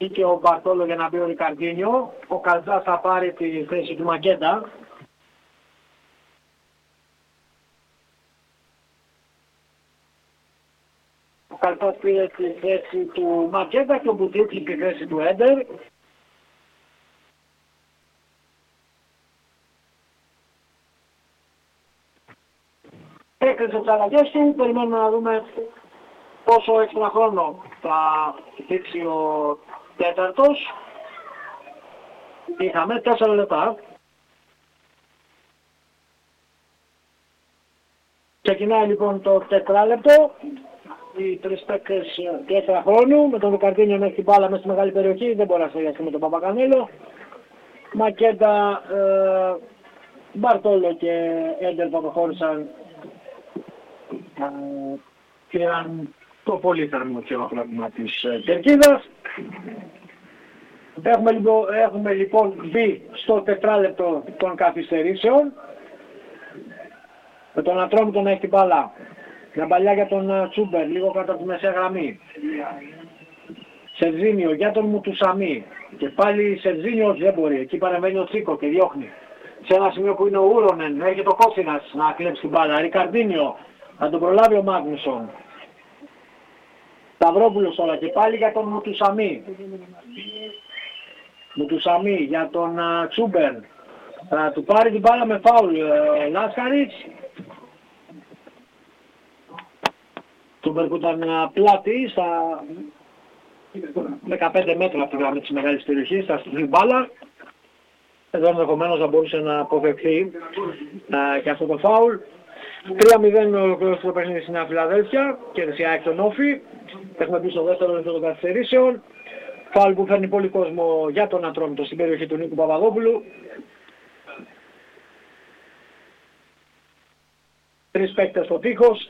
και ο Μπαρτόλο για να μπει ο Ρικαρντίνιο. Ο Καλτζάς θα πάρει τη θέση του Μακέντα. Ο Καλτζάς πήρε τη θέση του Μακέντα και ο Μπουτζούκη τη θέση του Έντερ. Έκλεισε τις αλλαγές του, περιμένουμε να δούμε πόσο έξτρα χρόνο θα δείξει ο τέταρτος. Είχαμε 4 λεπτά. Ξεκινάει λοιπόν το τετράλεπτο. Οι τρεις παίκτες του έξτρα χρόνου. Με τον Ρικαρντίνιο να έχει την μπάλα μέσα στη μεγάλη περιοχή. Δεν μπορεί να συνεργαστεί με τον Παπακανέλο. Μακέντα, Μπαρτόλο και Έντερ που αποχώρησαν. Πήραν το πολύ θερμό χειροκρότημα της κερκίδας. Έχουμε λοιπόν μπει στο τετράλεπτο των καθυστερήσεων. Με τον Ατρόμητο να έχει την μπάλα. Μια παλιά για τον Τσούμπερ, λίγο κάτω από τη μεσαία γραμμή. Σερζίνιο για τον Μουτουσαμί. Και πάλι Σερζίνιο δεν μπορεί. Εκεί παρεμβαίνει ο Τσίκο και διώχνει. Σε ένα σημείο που είναι ο Ούρονεν, έρχεται ο Κότσινας να κλέψει την μπάλα. Ρικαρντίνιο. Θα τον προλάβει ο Μάγνουσον. Σταυρόπουλος όλα και πάλι για τον Μουτουσαμί. Μουτουσαμί για τον Τσούμπερ. Θα του πάρει την μπάλα με φάουλ Λάσκαριτς. Τσούμπερ που ήταν πλάτη στα 15 μέτρα από τη γραμμή της μεγάλης περιοχής, θα στείλει μπάλα. Εδώ ενδεχομένως θα μπορούσε να αποφευθεί και αυτό το φάουλ. 3-0 ολοκληρώθηκε το παιχνίδι στη Νέα Φιλαδέλφια και δεσιά εκ των Όφη. Έχουμε μπει στο δεύτερο λεπτό των καθυστερήσεων. Φάουλ που φέρνει πολύ κόσμο για τον Ατρόμητο στην περιοχή του Νίκου Παπαδόπουλου. 3 παίκτες στο τείχος.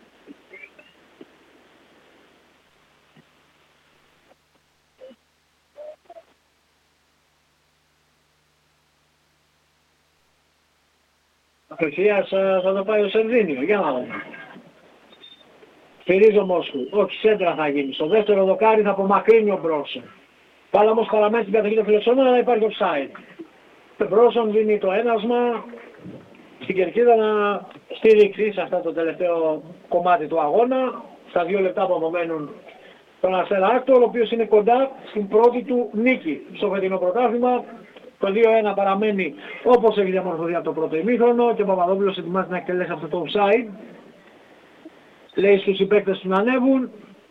Απευθείας θα το πάει ο Σερδίνιο, για να δούμε. Φυρίζει ο Μόσχου, όχι σέντρα θα γίνει. Στο δεύτερο δοκάρι θα απομακρύνει ο Μπρόσον. Πάλα όμως παραμένει στην κατοχή των φιλοξενών, αλλά υπάρχει offside. Ο Μπρόσον δίνει το ένασμα στην κερκίδα να στηρίξει σε αυτό το τελευταίο κομμάτι του αγώνα. Στα 2 λεπτά που απομένουν τον Αστέρα Άκτορ, ο οποίος είναι κοντά στην πρώτη του νίκη στο φετινό πρωτάθλημα. Το 2-1 παραμένει όπως έχει διαμορφωθεί από το πρώτο ημίχρονο και ο Παπαδόπουλος ετοιμάζεται να εκτελέσει αυτό το offside. Λέει στους συμπαίκτες του να ανέβουν.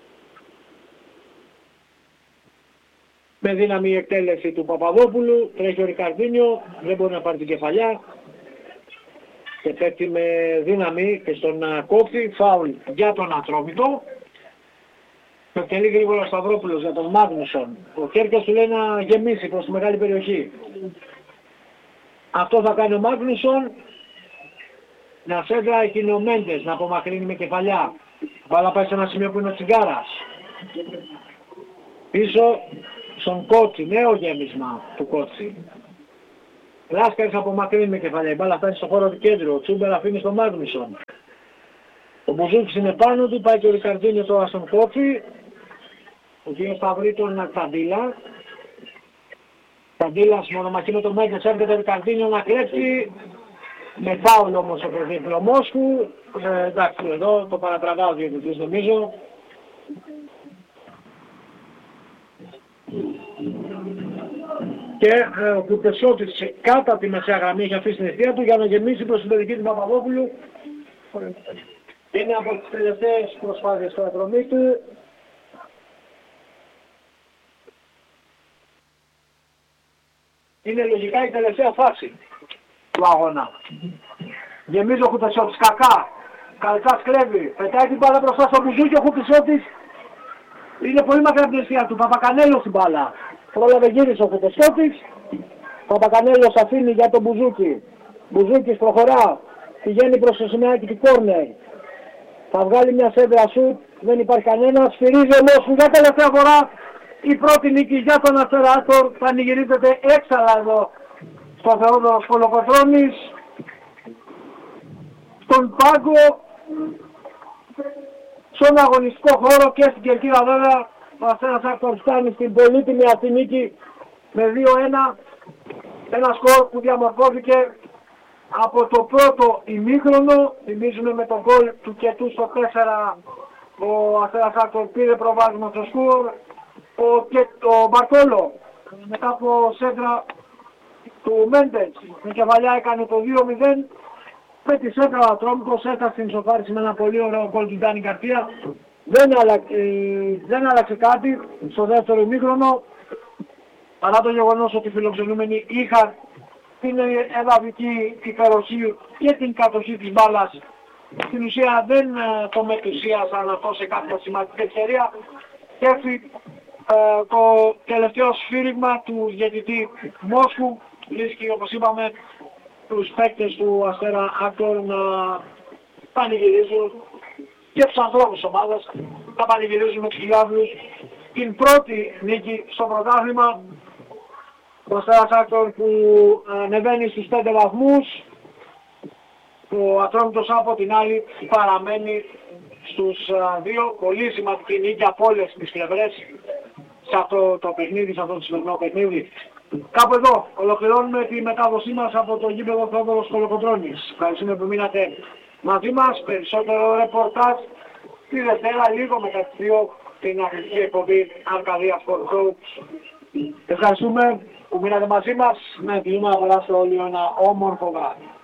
Με δύναμη η εκτέλεση του Παπαδόπουλου, τρέχει ο Ρικαρντίνιο, δεν μπορεί να πάρει την κεφαλιά και πέφτει με δύναμη και στον κόφτη, φάουλ για τον Ατρόμητο. Το εκτελεί γρήγορα ο Σταυρόπουλος για τον Μάγνουσον. Ο Κέρκας του λέει να γεμίσει προς τη μεγάλη περιοχή. Αυτό θα κάνει ο Μάγνουσον. Να σέντρα εκείνη ο Μέντες, να απομακρύνει με κεφαλιά. Βάλα πάει σε ένα σημείο που είναι ο Τσιγκάρας. Πίσω στον Κότσι, νέο γέμισμα του Κότσι. Λάσκαρης απομακρύνει με κεφαλιά. Η μπάλα φτάνει στο χώρο του κέντρου. Ο Τσούμπερ αφήνει στον Μάγνουσον. Ο Μπουζούκης είναι πάνω του, πάει και ο Ρικαρντίνιο τώρα στον Κότσι. Ο κ. Σταυρί τον Καντήλα. Καντήλας μονομαχεί με τον Μέγκες, έρχεται ο Ρικαρντίνιο να κλέψει. Με φάουλ όμως ο προδίπλο Μόσχου. Εντάξει, εδώ το παρατραβάω ο διαιτητής νομίζω. Και ο Κουτεσιώτης κάτω από τη μεσαία γραμμή έχει αφήσει την αιστεία του για να γεμίσει προς την περιοχή του Παπαδόπουλου. Είναι από τις τελευταίες προσπάθειες του Ατρομήτου. Είναι λογικά η τελευταία φάση του αγώνα. Γεμίζει ο Κουτεσιώτης κακά. Καλκάς κλέβει. Πετάει την μπάλα μπροστά στο Μπουζούκι. Ο Κουτεσιώτης είναι πολύ μακριά από την αιστεία του. Παπακανέλος την μπάλα. Πρόλαβε γύρισε ο Κουτεσιώτης. Παπακανέλος αφήνει για τον Μπουζούκι. Μπουζούκης προχωρά. Πηγαίνει προς το σημαίακι του κόρνερ. Θα βγάλει μια σέντρα σουτ. Δεν υπάρχει κανένα. Σφυρίζει ο Μόσχου για τελευταία φορά. Η πρώτη νίκη για τον Αστέρα Άκτορ. Πανηγυρίζεται έξαλα εδώ στο Θεόδωρος Κολοκοτρώνης. Στον πάγκο. Στον αγωνιστικό χώρο και στην κερκίδα βέβαια. ο Αστέρας Άκτορ φτάνει στην πολύτιμη αυτή νίκη με 2-1. Ένα σκορ που διαμορφώθηκε από το πρώτο ημίχρονο. Θυμίζουμε με τον γκολ του Κετού στο 4 ο Αστέρας Άκτορ πήρε προβάδισμα στο σκορ. Ο Μπαρτόλο μετά από σέντρα του Μέντες με κεφαλιά έκανε το 2-0. Με τη σέντρα ο Ατρόμητος έφτασε στην ισοφάριση με ένα πολύ ωραίο γκολ του Ντάνι Γκαρσία. Δεν άλλαξε κάτι στο δεύτερο ημίχρονο, παρά το γεγονός ότι οι φιλοξενούμενοι είχαν την εδαφική υπεροχή και την κατοχή της μπάλας. Στην ουσία δεν το μετουσίασαν αυτό σε κάποια σημαντική ευκαιρία και έφυγε το τελευταίο σφύριγμα του διαιτητή Μόσχου βρίσκει, όπως είπαμε, τους παίκτες του Αστέρα Άκτορ να πανηγυρίζουν και τους ανθρώπους της ομάδας να πανηγυρίζουν με τους χιλιάδους την πρώτη νίκη στο πρωτάθλημα. Ο Αστέρας Άκτορ που ανεβαίνει στους 5 βαθμούς, ο Ατρόμητος από την άλλη παραμένει στους 2. Πολύ σημαντική νίκη από όλες τις πλευρές σε αυτό το παιχνίδι, σε αυτό το σημερινό παιχνίδι. Κάπου εδώ ολοκληρώνουμε τη μετάδοσή μας από το γήπεδο Θεόδωρος Κολοκοντρώνης. Ευχαριστούμε που μείνατε μαζί μας. Περισσότερο ρεπορτάζ τη Δευτέρα, λίγο μετά τις 2, την αθλητική εκπομπή Αρκαδία Sport Show. Ευχαριστούμε που μείνατε μαζί μας. Να ευχηθούμε να περάσετε όλοι ένα όμορφο βράδυ.